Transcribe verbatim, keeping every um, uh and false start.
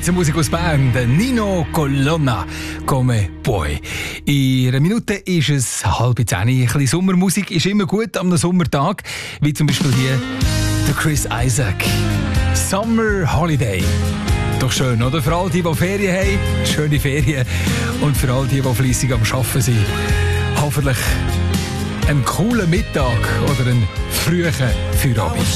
Spitzenmusik aus Bern, der Nino Colonna, Come Puoi. In einer Minute ist es halb zehn. Ein bisschen Sommermusik ist immer gut am Sommertag, wie zum Beispiel hier der Chris Isaak. Summer Holiday. Doch schön, oder? Für all die, die Ferien haben, schöne Ferien. Und für all die, die fleissig am Arbeiten sind, hoffentlich einen coolen Mittag oder einen frühen Feierabend.